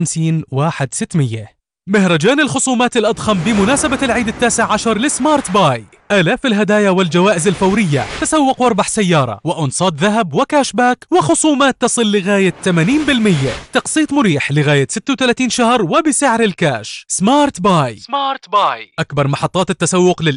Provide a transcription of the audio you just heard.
501600. مهرجان الخصومات الأضخم بمناسبة العيد 19 لسمارت باي، آلاف الهدايا والجوائز الفورية، تسوق واربح سيارة وأنصات ذهب وكاش باك وخصومات تصل لغاية 80%، تقسيط مريح لغاية 36 شهر وبسعر الكاش. سمارت باي، أكبر محطات التسوق